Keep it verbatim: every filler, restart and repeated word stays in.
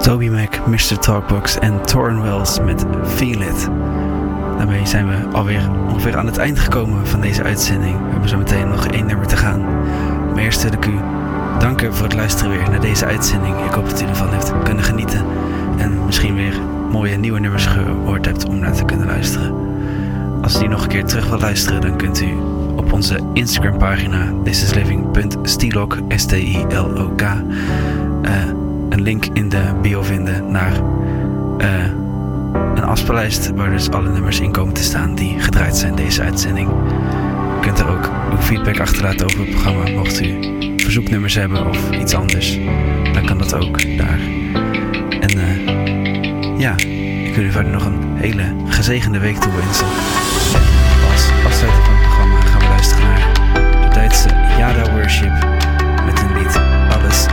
Toby Mac, mister Talkbox en Torrin Wells met Feel It. Daarmee zijn we alweer ongeveer aan het eind gekomen van deze uitzending. We hebben zo meteen nog één nummer te gaan. Maar eerst wil ik u danken voor het luisteren weer naar deze uitzending. Ik hoop dat u ervan heeft kunnen genieten. En misschien weer mooie nieuwe nummers gehoord hebt om naar te kunnen luisteren. Als u die nog een keer terug wilt luisteren, dan kunt u op onze Instagram pagina thisisliving dot stilok S T I L O K uh, een link in de bio vinden naar uh, een afspeellijst waar dus alle nummers in komen te staan die gedraaid zijn deze uitzending. U kunt er ook uw feedback achterlaten over het programma. Mocht u verzoeknummers hebben of iets anders, dan kan dat ook daar. En uh, ja, ik wil u verder nog een hele gezegende week toewensen. Als afsluiting van het programma gaan we luisteren naar de Duitse Yada Worship